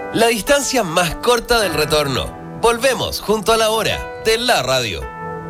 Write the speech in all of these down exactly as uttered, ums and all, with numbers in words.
La distancia más corta del retorno. Volvemos junto a la hora de la radio.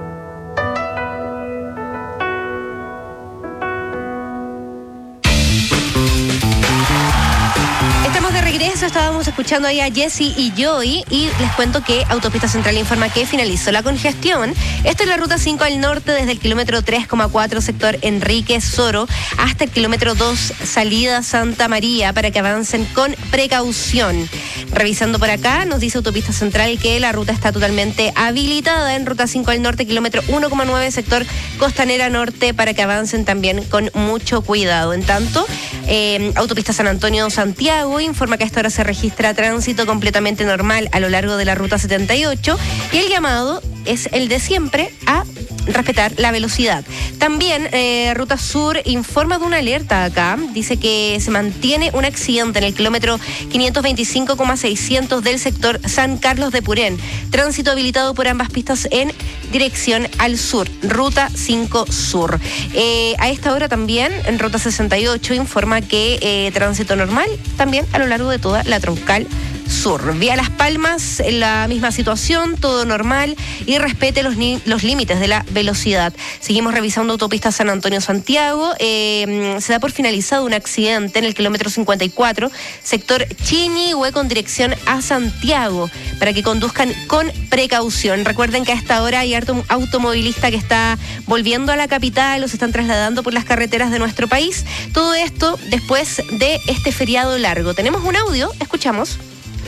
Estamos de regreso, estábamos escuchando ahí a Jessy y Joey y les cuento que Autopista Central informa que finalizó la congestión. Esta es la ruta cinco al norte desde el kilómetro tres coma cuatro sector Enrique Soro hasta el kilómetro dos salida Santa María para que avancen con precaución. Revisando por acá, nos dice Autopista Central que la ruta está totalmente habilitada en ruta cinco al norte, kilómetro uno coma nueve sector Costanera Norte para que avancen también con mucho cuidado. En tanto, eh, Autopista San Antonio Santiago informa que a esta hora se registra tránsito completamente normal a lo largo de la ruta setenta y ocho y el llamado es el de siempre a respetar la velocidad. También eh, Ruta Sur informa de una alerta acá. Dice que se mantiene un accidente en el kilómetro quinientos veinticinco coma seiscientos del sector San Carlos de Purén. Tránsito habilitado por ambas pistas en dirección al sur. Ruta cinco Sur. Eh, a esta hora también en Ruta sesenta y ocho informa que eh, tránsito normal también a lo largo de toda la troncal sur. Vía Las Palmas, en la misma situación, todo normal y respete los, ni- los límites de la velocidad. Seguimos revisando Autopista San Antonio Santiago. Eh, se da por finalizado un accidente en el kilómetro cincuenta y cuatro, sector Chiñihue con dirección a Santiago, para que conduzcan con precaución. Recuerden que a esta hora hay harto automovilista que está volviendo a la capital o se están trasladando por las carreteras de nuestro país. Todo esto después de este feriado largo. Tenemos un audio, escuchamos.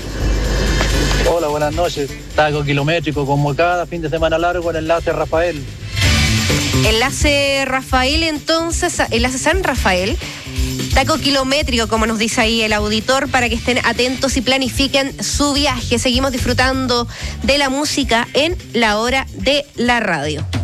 Hola, buenas noches. Taco kilométrico como cada fin de semana largo en Enlace Rafael. Enlace Rafael, entonces, enlace San Rafael. Taco kilométrico, como nos dice ahí el auditor, para que estén atentos y planifiquen su viaje. Seguimos disfrutando de la música en la hora de la radio.